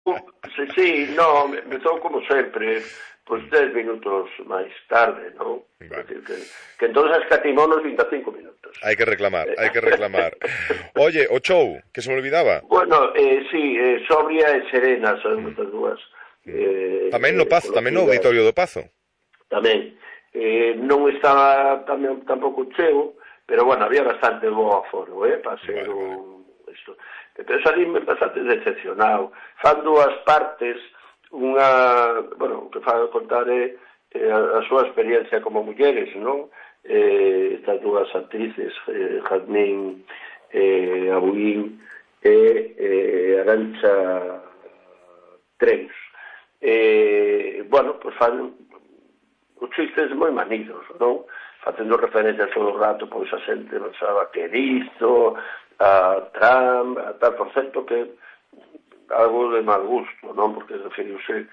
Sí, no, empezou como sempre, pois 10 minutos máis tarde, non? Vale. Que entonces escatimou nos 25 minutos. Hai que reclamar, hai que reclamar. Oye, o show, que se me olvidaba. Bueno, sí, Sobria e Serena son as dúas. Tamén no Pazo, tamén no Auditorio do Pazo. Tamén. Non estaba tampouco cheo, pero bueno, había bastante bo aforo, para ser isto. Pero salí bastante decepcionado. Fan dúas partes, unha, bueno, que fan contar a súa experiencia como mulleres, non? Estas dúas actrices, Jazmín Abuín e Arantxa Treus. Bueno, pues fan os chistes moi manidos, non? Facendo referencias todo o rato, pois a xente pensaba que Erizo, a Trump, a tal, por certo que algo de mal gusto, non? Porque referiuse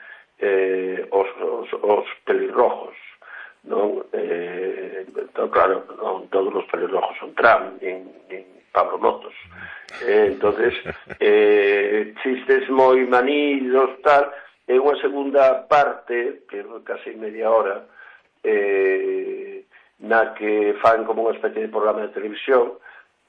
os pelirrojos, non? Entón, claro, non todos os pelirrojos son Trump, nin Pablo Motos. Entonces, chistes moi manidos, tal, e unha segunda parte, que é casi media hora, na que fan como unha especie de programa de televisión,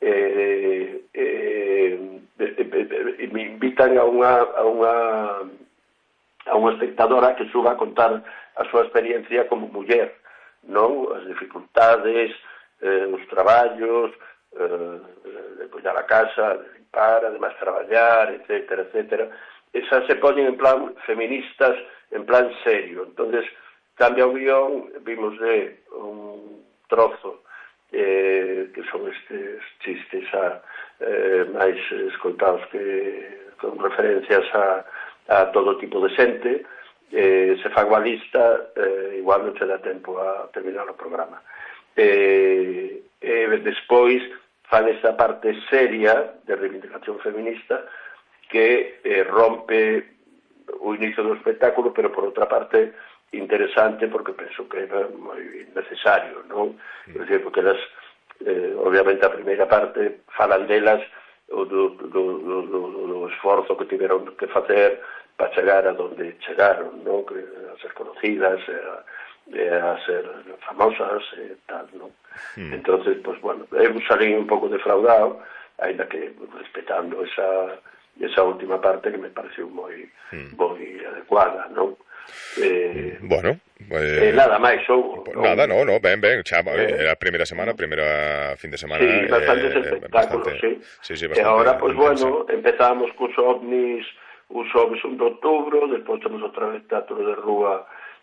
me invitan a unha espectadora que suba a contar a súa experiencia como muller, non? As dificultades, os traballos, de cuidar a casa, de limpar, además traballar, etcétera, etcétera. Esas se poñen en plan feministas, en plan serio. Entonces cambia o guión, vimos de un trozo que son estes chistes máis escoltados que con referencias a todo tipo de xente. Se fan unha lista, igual non se dá tempo a terminar o programa. Despois fan esta parte seria de reivindicación feminista que rompe o inicio do espectáculo, pero por outra parte interesante, porque penso que é moi necesario, non? Porque elas, obviamente a primeira parte falan delas do esforzo que tiveron que facer para chegar a donde chegaron, non? A ser conocidas, a ser famosas e tal, non? Entonces, pues bueno, eu salí un pouco defraudado, ainda que respetando esa última parte que me pareceu moi adecuada, non? Bueno, nada máis houve, non? Nada, no, ben, chama, era a primeira semana, primeira fin de semana. Sí, bastantes espectáculos, sí. E agora, pues bueno, empezamos cos ovnis o xoves 1 de outubro, despois temos outra vez teatro de rúa,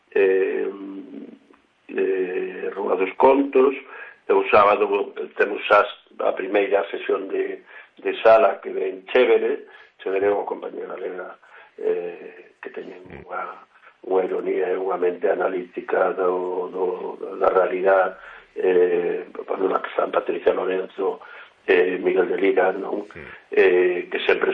Rúa dos Contos, e o sábado temos a primeira sesión de sala que ven Chévere é unha compañía galega que teñen unha ironía e unha mente analítica da realidade, na que están Patricia Lorenzo e Miguel de Lira, non? Que sempre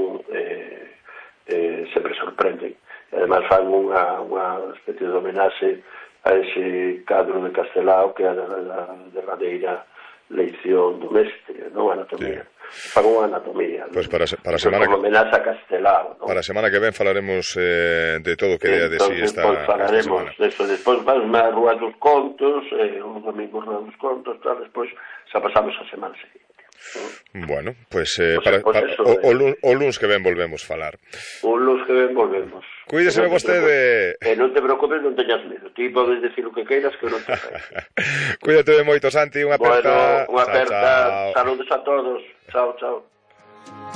sorprenden. Además fan unha especie de homenaxe a ese cadro de Castelao que é a derradeira lección do mestre, non? Anatomía. Fan unha anatomía, pues para a semana como homenaxe a Castelao, non? Para a semana que ven falaremos de todo o que dea de si esta falaremos deso, despois vamos na Rúa dos Contos, un domingo Rúa dos Contos, tal, despois xa pasamos a semana seguinte. Bueno, pues o luns que ven volvemos falar. O luns que ven volvemos. Cuídeseme vostede. Non te preocupes, non teñas medo. Ti podes decir o que queiras que non te fai. Cuídate moito, Santi, unha aperta. Bueno, unha aperta. Saludos a todos. Chao.